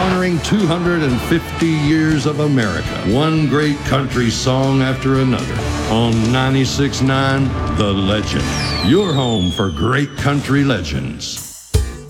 honoring 250 years of America, one great country song after another. On 96.9, The Legend, your home for great country legends.